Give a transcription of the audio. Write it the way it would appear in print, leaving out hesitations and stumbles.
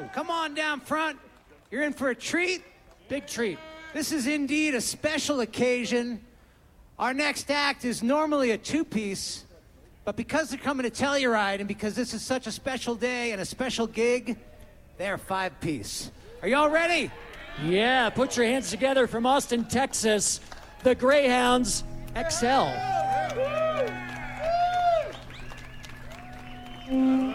Come on down front. You're in for a treat. Big treat. This is indeed a special occasion. Our next act is normally a two-piece, but because they're coming to Telluride and because this is such a special day and a special gig, they're five-piece. Are y'all ready? Yeah, put your hands together from Austin, Texas, the Greyhounds XL.